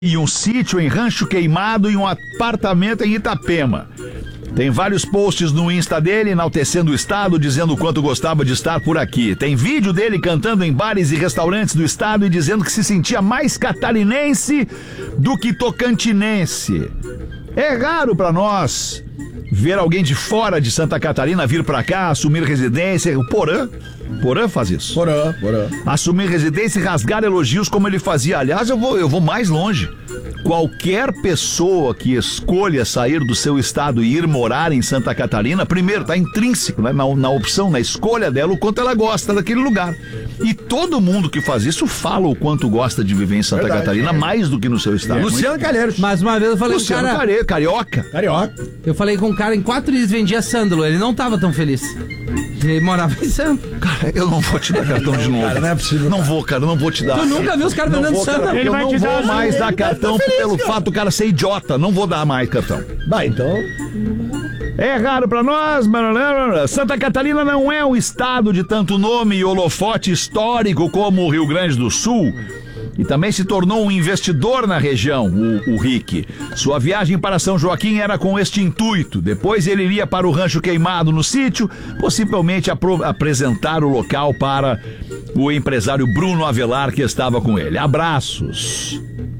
e um sítio em Rancho Queimado e um apartamento em Itapema. Tem vários posts no Insta dele enaltecendo o estado, dizendo o quanto gostava de estar por aqui. Tem vídeo dele cantando em bares e restaurantes do estado e dizendo que se sentia mais catarinense do que tocantinense. É raro pra nós ver alguém de fora de Santa Catarina vir pra cá, assumir residência. O Porã faz isso. Porã. Assumir residência e rasgar elogios como ele fazia. Aliás, eu vou mais longe. Qualquer pessoa que escolha sair do seu estado e ir morar em Santa Catarina, primeiro, tá intrínseco, né, na opção, na escolha dela, o quanto ela gosta daquele lugar. E todo mundo que faz isso fala o quanto gosta de viver em Santa Catarina, mais do que no seu estado. Luciano Calheiros. Mais uma vez eu falei Luciano com o cara... Carioca. Eu falei com um cara, em 4 dias vendia sândalo, ele não tava tão feliz. Ele morava em Santo. Cara, eu não vou te dar cartão de novo. Cara, não é possível. Não vou, cara, não vou te dar. Tu nunca viu os caras vendendo sândalo? Eu não vou mais dar cartão pelo fato do cara ser idiota. Não vou dar mais cartão. Bah, então... É raro pra nós, mano. Santa Catarina não é um estado de tanto nome e holofote histórico como o Rio Grande do Sul. E também se tornou um investidor na região, o Rick. Sua viagem para São Joaquim era com este intuito. Depois ele iria para o Rancho Queimado no sítio, possivelmente apresentar o local para o empresário Bruno Avelar, que estava com ele. Abraços.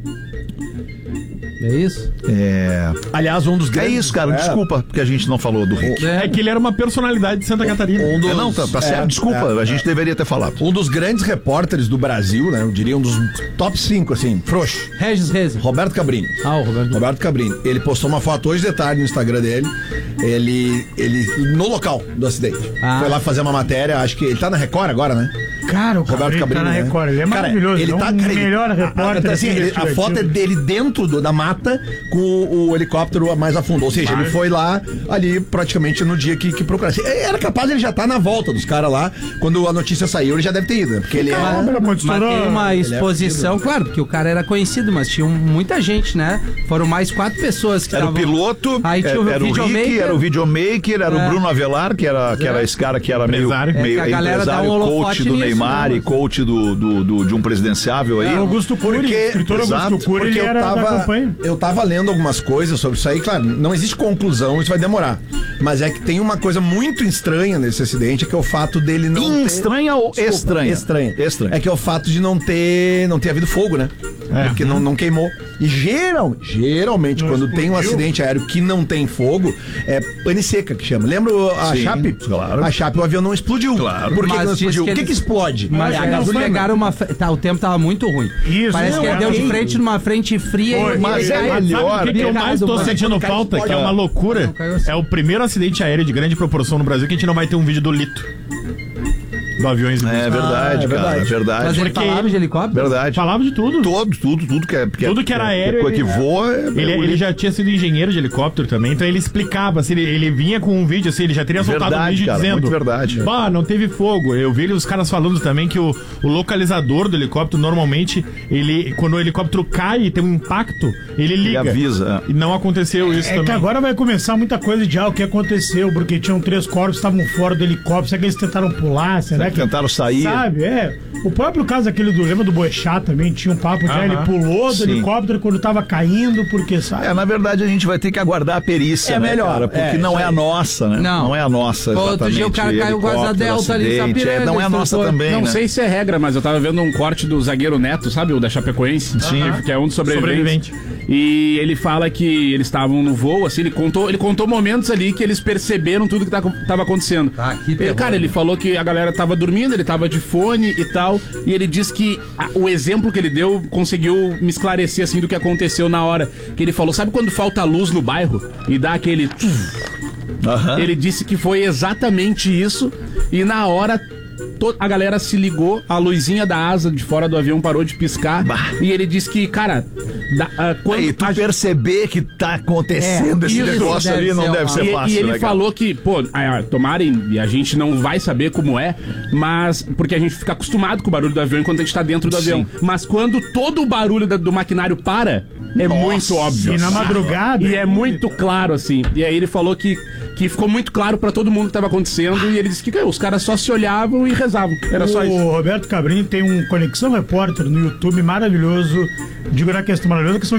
É isso? Aliás, um dos grandes... É isso, cara. Desculpa que a gente não falou do Rick. É que ele era uma personalidade de Santa Catarina. Não, tá certo. Desculpa, a gente deveria ter falado. Um dos grandes repórteres do Brasil, né? Eu diria um dos top 5, assim, frouxo. Regis Reze. Roberto Cabrini. O Roberto Cabrini. Ele postou uma foto hoje de tarde no Instagram dele. Ele no local do acidente. Foi lá fazer uma matéria, acho que ele tá na Record agora, né? Cara, o Roberto Cabrini tá na Record, ele é maravilhoso. Ele tá, o melhor repórter. Assim, a foto é dele dentro da mata com o helicóptero mais a fundo. Ou seja, ele foi lá ali praticamente no dia que procurasse. Era capaz ele já estar na volta dos caras lá. Quando a notícia saiu, ele já deve ter ido, né? Porque ele Mas tem uma exposição, claro, porque o cara era conhecido, mas tinha muita gente, né? Foram mais 4 pessoas que estavam... Era o piloto, aí tinha era o Rick, era o videomaker, era o Bruno Avelar, que era esse cara que era meio a galera dá um coach do Neymar e coach de um presidenciável aí. Augusto Cury, escritor Augusto Cury, ele era da campanha. Eu tava lendo algumas coisas sobre isso aí, claro, não existe conclusão, isso vai demorar. Mas é que tem uma coisa muito estranha nesse acidente, que é o fato dele não Estranha ou estranha? Estranha. É que é o fato de não ter havido fogo, né? Porque não queimou. E geralmente, quando tem um acidente aéreo que não tem fogo, é pane seca que chama. Lembra a Chape? Claro. A Chape, o avião não explodiu. Claro. Por que não explodiu? O que explode? Mas eles pegaram o tempo tava muito ruim. Isso. Parece que ele deu de frente numa frente fria. Mas é melhor. Sabe o que eu mais tô sentindo falta? Que é uma loucura. É o primeiro acidente aéreo de grande proporção no Brasil que a gente não vai ter um vídeo do Lito. Do aviões. É verdade, cara. É verdade. Mas ele falava de helicóptero? Verdade. Falava de tudo. Tudo que era aéreo. Que voa. Ele já tinha sido engenheiro de helicóptero também, então ele explicava, assim, ele vinha com um vídeo, assim, ele já teria soltado um vídeo dizendo. Muito verdade. Não teve fogo. Eu vi os caras falando também que o localizador do helicóptero, normalmente, quando o helicóptero cai e tem um impacto, ele liga. Ele avisa. E não aconteceu isso também. É que agora vai começar muita coisa de o que aconteceu, porque tinham 3 corpos que estavam fora do helicóptero, será que eles tentaram pular, será que... Tentaram sair. Sabe, o próprio caso aquele do lembra do Boechat também, tinha um papo já, ele pulou do helicóptero quando tava caindo, porque sabe... Na verdade a gente vai ter que aguardar a perícia, melhor, cara, porque não é a nossa, né? Não é a nossa, exatamente. Outro dia o cara caiu com asa delta ali, Sapiranga. Não é a nossa também, Não né? sei se é regra, mas eu tava vendo um corte do zagueiro Neto, sabe? O da Chapecoense. Sim. Que é um dos sobreviventes. E ele fala que eles estavam no voo, assim, ele contou momentos ali que eles perceberam tudo que tava acontecendo. Ele falou que a galera tava dormindo, ele tava de fone e tal, e ele disse que o exemplo que ele deu conseguiu me esclarecer, assim, do que aconteceu na hora. Que ele falou, sabe quando falta luz no bairro e dá aquele... Ele disse que foi exatamente isso, e na hora... A galera se ligou, a luzinha da asa de fora do avião parou de piscar. E ele disse que, cara, quando tu perceber que tá acontecendo esse negócio ali, não deve ser fácil. E ele falou que, tomarem, e a gente não vai saber como é, mas porque a gente fica acostumado com o barulho do avião enquanto a gente tá dentro do avião. Mas quando todo o barulho do maquinário para, é muito óbvio. E na madrugada. E é muito claro, assim. E aí ele falou que ficou muito claro pra todo mundo o que tava acontecendo, e ele disse que os caras só se olhavam e rezavam. Era só isso. O Roberto Cabrini tem um Conexão Repórter no YouTube maravilhoso. Digo na questão maravilhosa, que são